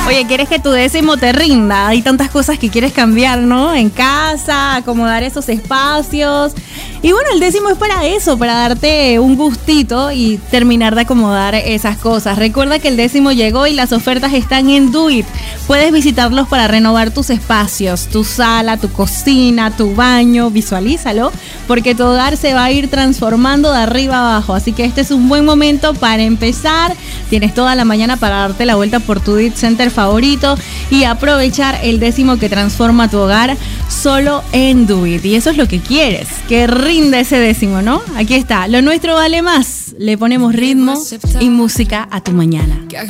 Oye, ¿quieres que tu décimo te rinda? Hay tantas cosas que quieres cambiar, ¿no? En casa, acomodar esos espacios. Y bueno, el décimo es para eso, para darte un gustito y terminar de acomodar esas cosas. Recuerda que el décimo llegó y las ofertas están en Do It. Puedes visitarlos para renovar tus espacios, tu sala, tu cocina, tu baño. Visualízalo, porque tu hogar se va a ir transformando de arriba a abajo. Así que este es un buen momento para empezar. Tienes toda la mañana para darte la vuelta por tu Do It Center favorito y aprovechar el décimo que transforma tu hogar solo en Do It. Y eso es lo que quieres, que rinda ese décimo, ¿no? Aquí está, lo nuestro vale más. Le ponemos ritmo y música a tu mañana.